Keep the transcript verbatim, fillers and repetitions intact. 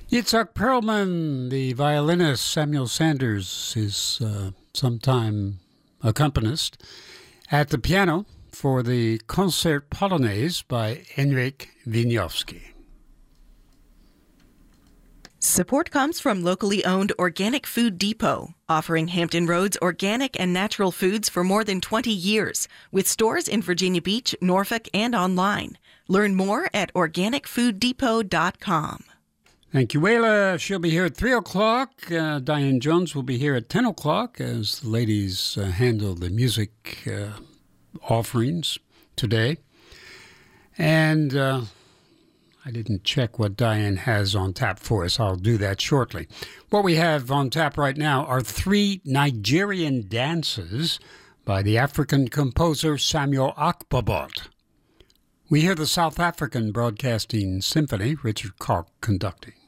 Yitzhak Perlman, the violinist, Samuel Sanders, his uh, sometime accompanist, at the piano for the Concert Polonaise by Henryk Wieniawski. Support comes from locally owned Organic Food Depot, offering Hampton Roads organic and natural foods for more than twenty years, with stores in Virginia Beach, Norfolk, and online. Learn more at organic food depot dot com. Thank you, Wayla. She'll be here at three o'clock. Uh, Diane Jones will be here at ten o'clock as the ladies uh, handle the music uh, offerings today. And uh, I didn't check what Diane has on tap for us. I'll do that shortly. What we have on tap right now are three Nigerian dances by the African composer Samuel Akpabot. We hear the South African Broadcasting Symphony, Richard Clark conducting.